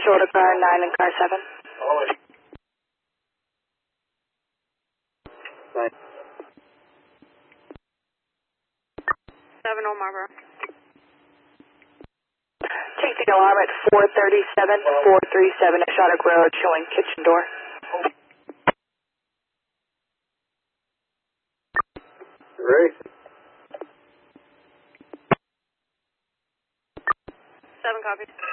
shoulder car 9 and car 7. Right. 7 on Marlboro. Take the alarm at 437 at Shattuck Road, showing kitchen door. Ready? 7 copies.